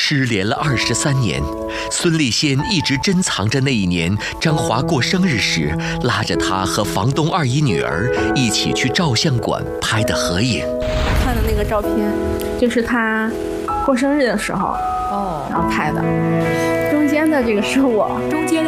失联了23年，孙立先一直珍藏着那一年张华过生日时，拉着他和房东二姨女儿一起去照相馆拍的合影。 看的那个照片，就是他过生日的时候，然后拍的。中间的这个是我， 中间